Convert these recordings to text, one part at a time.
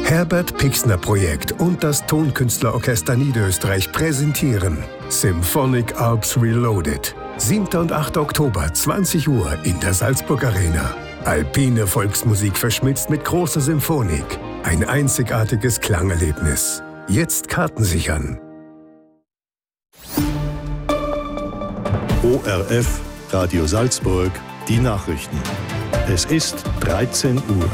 Herbert Pixner Projekt und das Tonkünstlerorchester Niederösterreich präsentieren Symphonic Alps Reloaded. 7. und 8. Oktober, 20 Uhr in der Salzburg Arena. Alpine Volksmusik verschmitzt mit großer Symphonik. Ein einzigartiges Klangerlebnis. Jetzt Karten sichern. ORF Radio Salzburg, die Nachrichten. Es ist 13 Uhr.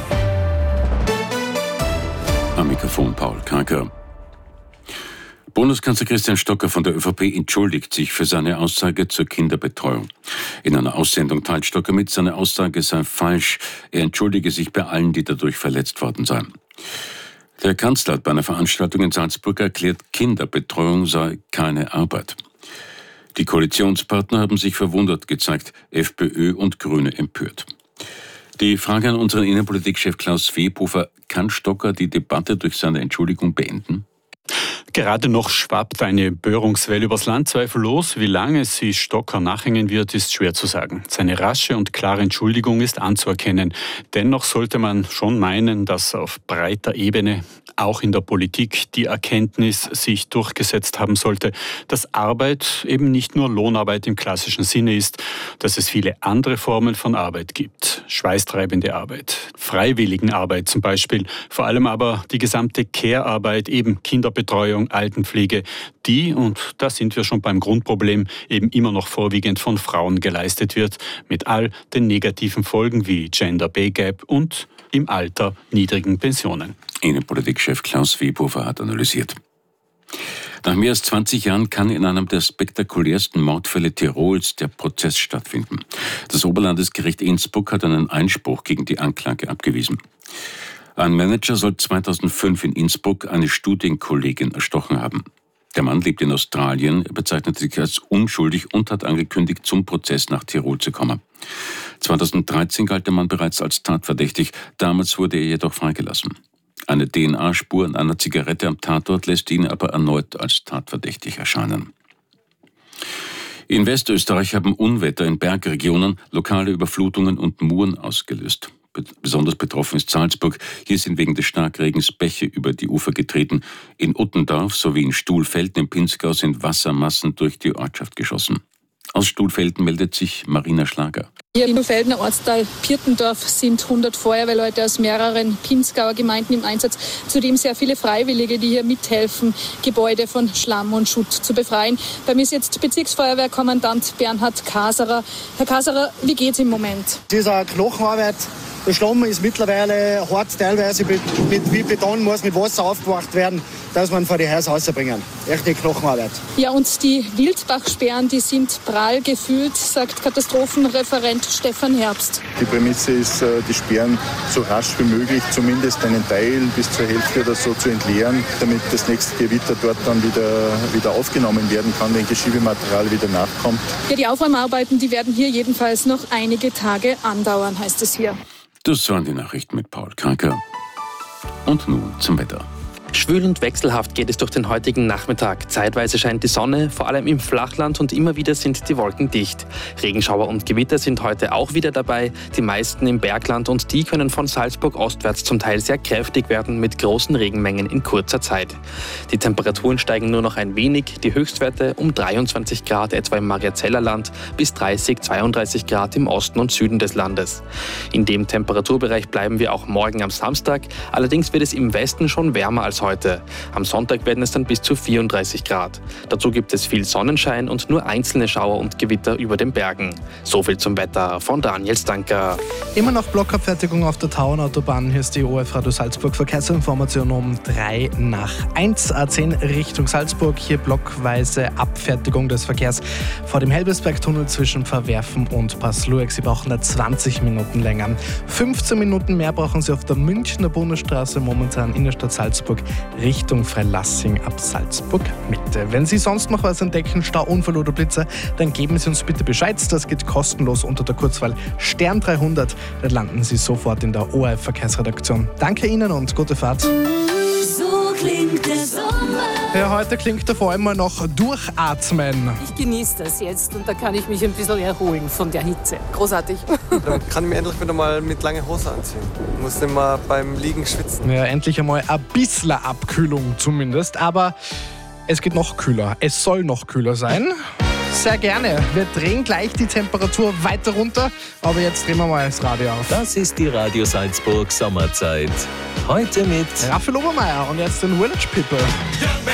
Am Mikrofon Paul Karker. Bundeskanzler Christian Stocker von der ÖVP entschuldigt sich für seine Aussage zur Kinderbetreuung. In einer Aussendung teilt Stocker mit, seine Aussage sei falsch. Er entschuldige sich bei allen, die dadurch verletzt worden seien. Der Kanzler hat bei einer Veranstaltung in Salzburg erklärt, Kinderbetreuung sei keine Arbeit. Die Koalitionspartner haben sich verwundert gezeigt, FPÖ und Grüne empört. Die Frage an unseren Innenpolitikchef Klaus Svebhofer: Kann Stocker die Debatte durch seine Entschuldigung beenden? Gerade noch schwappt eine Empörungswelle übers Land, zweifellos. Wie lange sie Stocker nachhängen wird, ist schwer zu sagen. Seine rasche und klare Entschuldigung ist anzuerkennen. Dennoch sollte man schon meinen, dass auf breiter Ebene, auch in der Politik, die Erkenntnis sich durchgesetzt haben sollte, dass Arbeit eben nicht nur Lohnarbeit im klassischen Sinne ist, dass es viele andere Formen von Arbeit gibt. Schweißtreibende Arbeit, Freiwilligenarbeit zum Beispiel, vor allem aber die gesamte Care-Arbeit, eben Kinderbetreuung, Altenpflege, die, und da sind wir schon beim Grundproblem, eben immer noch vorwiegend von Frauen geleistet wird, mit all den negativen Folgen wie Gender Pay Gap und im Alter niedrigen Pensionen. Innenpolitikchef Klaus Svebhofer hat analysiert. Nach mehr als 20 Jahren kann in einem der spektakulärsten Mordfälle Tirols der Prozess stattfinden. Das Oberlandesgericht Innsbruck hat einen Einspruch gegen die Anklage abgewiesen. Ein Manager soll 2005 in Innsbruck eine Studienkollegin erstochen haben. Der Mann lebt in Australien, bezeichnet sich als unschuldig und hat angekündigt, zum Prozess nach Tirol zu kommen. 2013 galt der Mann bereits als tatverdächtig, damals wurde er jedoch freigelassen. Eine DNA-Spur an einer Zigarette am Tatort lässt ihn aber erneut als tatverdächtig erscheinen. In Westösterreich haben Unwetter in Bergregionen lokale Überflutungen und Muren ausgelöst. Besonders betroffen ist Salzburg. Hier sind wegen des Starkregens Bäche über die Ufer getreten. In Uttendorf sowie in Stuhlfelden im Pinzgau sind Wassermassen durch die Ortschaft geschossen. Aus Stuhlfelden meldet sich Marina Schlager. Hier im Feldner Ortsteil Pirtendorf sind 100 Feuerwehrleute aus mehreren Pinzgauer Gemeinden im Einsatz. Zudem sehr viele Freiwillige, die hier mithelfen, Gebäude von Schlamm und Schutt zu befreien. Bei mir ist jetzt Bezirksfeuerwehrkommandant Bernhard Kaserer. Herr Kaserer, wie geht's im Moment? Es ist eine Knochenarbeit. Der Schlamm ist mittlerweile hart, teilweise wie Beton muss mit Wasser aufgewacht werden, dass man vor die Häuser rausbringen. Echte Knochenarbeit. Ja, und die Wildbachsperren, die sind prall gefüllt, sagt Katastrophenreferent Stefan Herbst. Die Prämisse ist, die Sperren so rasch wie möglich, zumindest einen Teil bis zur Hälfte oder so zu entleeren, damit das nächste Gewitter dort dann wieder aufgenommen werden kann, wenn Geschiebematerial wieder nachkommt. Ja, die Aufräumarbeiten, die werden hier jedenfalls noch einige Tage andauern, heißt es hier. Das waren die Nachrichten mit Paul Karker. Und nun zum Wetter. Schwül und wechselhaft geht es durch den heutigen Nachmittag. Zeitweise scheint die Sonne, vor allem im Flachland, und immer wieder sind die Wolken dicht. Regenschauer und Gewitter sind heute auch wieder dabei, die meisten im Bergland, und die können von Salzburg ostwärts zum Teil sehr kräftig werden mit großen Regenmengen in kurzer Zeit. Die Temperaturen steigen nur noch ein wenig, die Höchstwerte um 23 Grad etwa im Mariazellerland bis 30, 32 Grad im Osten und Süden des Landes. In dem Temperaturbereich bleiben wir auch morgen am Samstag, allerdings wird es im Westen schon wärmer als heute. Am Sonntag werden es dann bis zu 34 Grad. Dazu gibt es viel Sonnenschein und nur einzelne Schauer und Gewitter über den Bergen. So viel zum Wetter von Daniel Stanker. Immer noch Blockabfertigung auf der Tauernautobahn. Hier ist die ORF Radio Salzburg Verkehrsinformation um 1:03 A10 Richtung Salzburg. Hier blockweise Abfertigung des Verkehrs vor dem Helbesbergtunnel zwischen Verwerfen und Passlueck. Sie brauchen da 20 Minuten länger. 15 Minuten mehr brauchen Sie auf der Münchner Bundesstraße, momentan in der Stadt Salzburg, Richtung Freilassing ab Salzburg Mitte. Wenn Sie sonst noch was entdecken, Stauunfall oder Blitzer, dann geben Sie uns bitte Bescheid. Das geht kostenlos unter der Kurzwahl Stern 300. Da landen Sie sofort in der ORF Verkehrsredaktion. Danke Ihnen und gute Fahrt. So klingt der Sommer. Ja, heute klingt er vor allem mal noch durchatmen. Ich genieße das jetzt und da kann ich mich ein bisschen erholen von der Hitze. Großartig. Dann kann ich mir endlich wieder mal mit lange Hose anziehen. Muss nicht mal beim Liegen schwitzen. Ja, endlich einmal ein bisschen Abkühlung zumindest. Aber es geht noch kühler. Es soll noch kühler sein. Sehr gerne. Wir drehen gleich die Temperatur weiter runter. Aber jetzt drehen wir mal das Radio auf. Das ist die Radio Salzburg Sommerzeit. Heute mit Raphael Obermeier und jetzt den Village People.